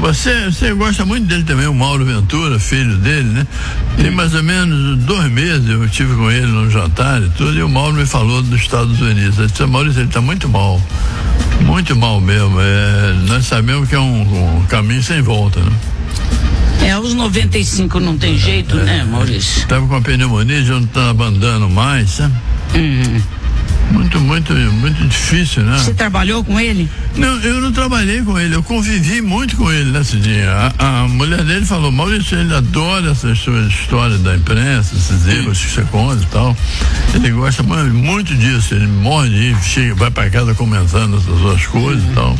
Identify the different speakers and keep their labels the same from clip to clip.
Speaker 1: Você gosta muito dele também, o Mauro Ventura, filho dele, né? Tem mais ou menos 2 meses eu estive com ele no jantar e tudo, e o Mauro me falou dos Estados Unidos. Ele disse: Maurício, ele está muito mal mesmo. Nós sabemos que é um caminho sem volta, né?
Speaker 2: Aos 95 não tem jeito, né, Maurício?
Speaker 1: Estava com a pneumonia, já não estava andando mais, sabe? Muito difícil, né?
Speaker 2: Você trabalhou com ele?
Speaker 1: Não, eu não trabalhei com ele, eu convivi muito com ele nesse dia. A mulher dele falou: Maurício, ele adora essas suas histórias da imprensa, esses erros que você conta e tal. Ele gosta muito disso, ele morre de ir, vai para casa comentando essas suas coisas e tal.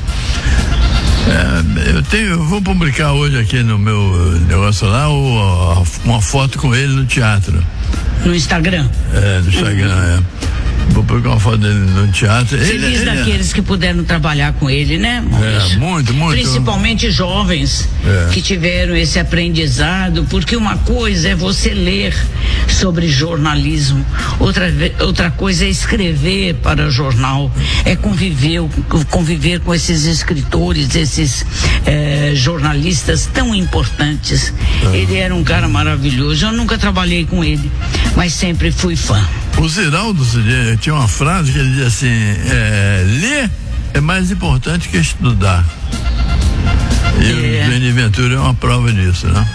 Speaker 1: Eu vou publicar hoje aqui no meu negócio lá uma foto com ele no teatro.
Speaker 2: No Instagram?
Speaker 1: No Instagram, Vou pegar uma foto dele no teatro.
Speaker 2: Feliz daqueles que puderam trabalhar com ele, né, Maurício?
Speaker 1: Muito.
Speaker 2: Principalmente jovens que tiveram esse aprendizado, porque uma coisa é você ler sobre jornalismo, outra coisa é escrever para jornal, é conviver com esses escritores, esses jornalistas tão importantes. Ele era um cara maravilhoso. Eu nunca trabalhei com ele, mas sempre fui fã.
Speaker 1: O Ziraldo tinha uma frase que ele dizia assim: ler é mais importante que estudar. E o Zé Ventura é uma prova disso, né?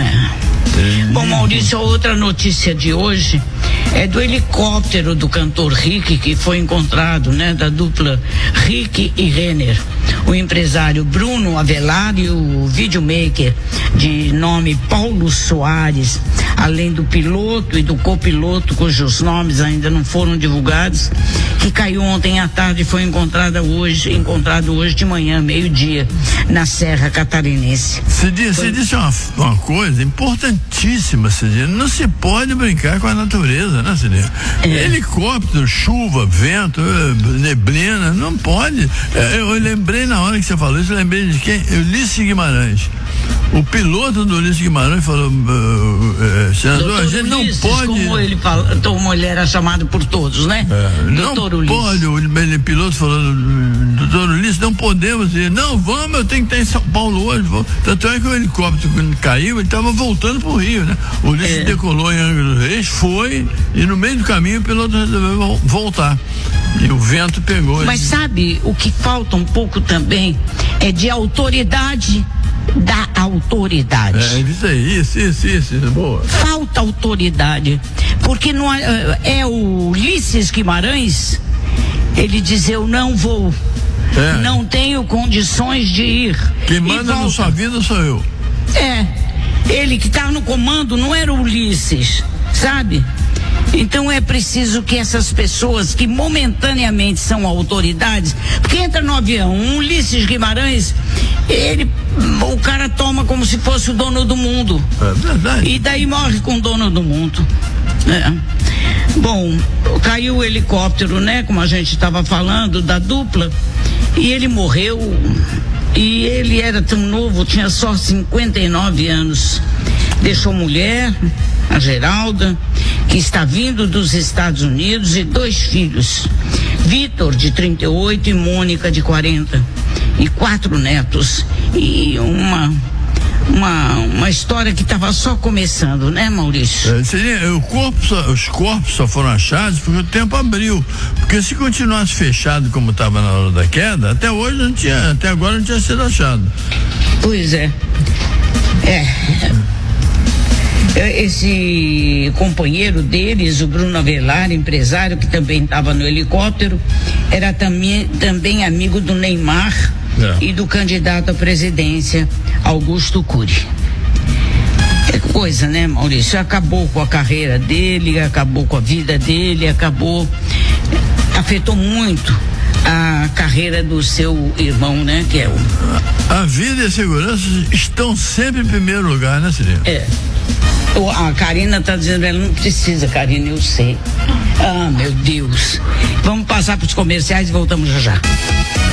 Speaker 2: Bom, Maurício, a outra notícia de hoje é do helicóptero do cantor Rick, que foi encontrado, né, da dupla Rick e Renner. O empresário Bruno Avelar e o videomaker de nome Paulo Soares, além do piloto e do copiloto, cujos nomes ainda não foram divulgados, que caiu ontem à tarde e foi encontrado hoje de manhã, meio-dia, na Serra Catarinense.
Speaker 1: Você disse uma coisa importantíssima, Cidinha. Não se pode brincar com a natureza, né, Cidinha? Helicóptero, chuva, vento, neblina, não pode. Eu lembrei na hora que você falou isso, eu lembrei de quem? Ulisses Guimarães. O piloto do Ulisses Guimarães falou: senador, a gente não pode.
Speaker 2: Como ele era chamado por todos, né?
Speaker 1: Não pode. O piloto falou: doutor Ulisses, não podemos ir. Não, vamos, eu tenho que estar em São Paulo hoje. Tanto é que o helicóptero, quando caiu, ele estava voltando para o Rio, né? O Ulisses decolou em Angra dos Reis, foi, e no meio do caminho o piloto resolveu voltar. E o vento pegou.
Speaker 2: Mas sabe, o que falta um pouco também é de autoridade. Da autoridade.
Speaker 1: Isso, boa.
Speaker 2: Falta autoridade, porque não é o Ulisses Guimarães, ele diz: eu não vou, não tenho condições de ir.
Speaker 1: Quem manda na sua vida sou eu.
Speaker 2: Ele que estava no comando não era o Ulisses, sabe? Então é preciso que essas pessoas que momentaneamente são autoridades, porque entra no avião um Ulisses Guimarães, o cara toma como se fosse o dono do mundo.
Speaker 1: É verdade.
Speaker 2: E daí morre com o dono do mundo. Bom, caiu o helicóptero, né? Como a gente estava falando, da dupla, e ele morreu. E ele era tão novo, tinha só 59 anos. Deixou mulher, a Geralda, que está vindo dos Estados Unidos, e 2 filhos, Vitor, de 38, e Mônica, de 40, e 4 netos, e uma história que estava só começando, né, Maurício?
Speaker 1: Os corpos só foram achados porque o tempo abriu, porque se continuasse fechado como estava na hora da queda, até agora não tinha sido achado.
Speaker 2: Pois é. Esse companheiro deles, o Bruno Avelar, empresário, que também estava no helicóptero, era também amigo do Neymar e do candidato à presidência, Augusto Cury. É coisa, né, Maurício? Acabou com a carreira dele, acabou com a vida dele, afetou muito a carreira do seu irmão, né, que é o...
Speaker 1: A vida e a segurança estão sempre em primeiro lugar, né, Cirino?
Speaker 2: A Karina está dizendo: ela não precisa, Karina, eu sei. Ah, meu Deus. Vamos passar para os comerciais e voltamos já.